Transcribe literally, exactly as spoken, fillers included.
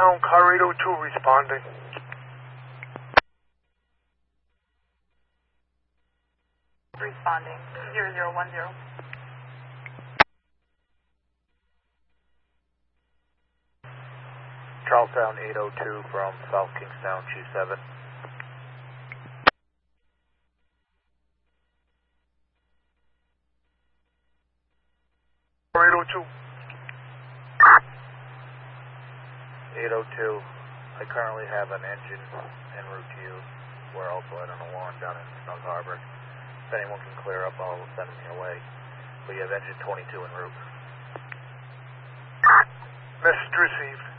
Town, car eight oh two responding. Responding, zero zero one zero. Charlestown eight oh two from South Kingstown, Chief seven. eight oh two. eight oh two, I currently have an engine en route to you. We're also at an alarm down in Snug Harbor. If anyone can clear up, I'll send them your way. But you have engine twenty-two en route. Message received.